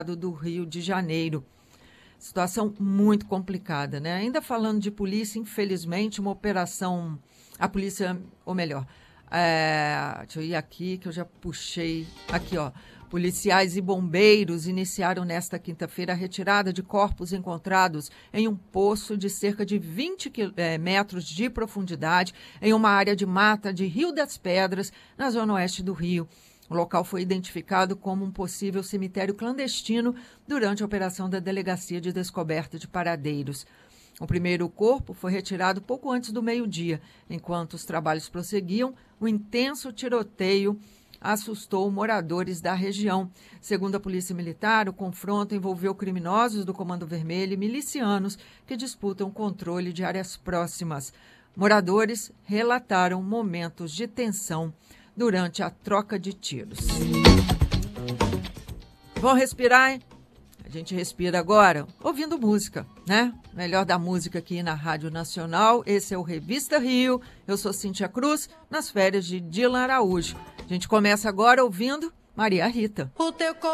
do Rio de Janeiro. Situação muito complicada, né? Ainda falando de polícia, infelizmente, uma operação... A polícia, ou melhor, deixa eu ir aqui, que eu já puxei. Aqui, ó. Policiais e bombeiros iniciaram nesta quinta-feira a retirada de corpos encontrados em um poço de cerca de 20 metros de profundidade em uma área de mata de Rio das Pedras, na zona oeste do Rio. O local foi identificado como um possível cemitério clandestino durante a operação da Delegacia de Descoberta de Paradeiros. O primeiro corpo foi retirado pouco antes do meio-dia. Enquanto os trabalhos prosseguiam, o intenso tiroteio assustou moradores da região. Segundo a Polícia Militar, o confronto envolveu criminosos do Comando Vermelho e milicianos que disputam o controle de áreas próximas. Moradores relataram momentos de tensão durante a troca de tiros. Vão respirar, hein? A gente respira agora ouvindo música, né? Melhor da música aqui na Rádio Nacional. Esse é o Revista Rio. Eu sou Cíntia Cruz, nas férias de Dylan Araújo. A gente começa agora ouvindo Maria Rita.